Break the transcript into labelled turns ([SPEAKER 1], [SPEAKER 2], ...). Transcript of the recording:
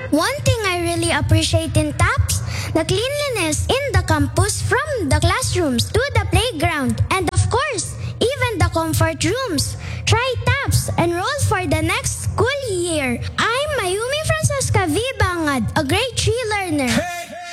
[SPEAKER 1] One thing I really appreciate in TAPS, the cleanliness in the campus from the classrooms to the playground and of course, even the comfort rooms. Try TAPS, enroll for the next school year.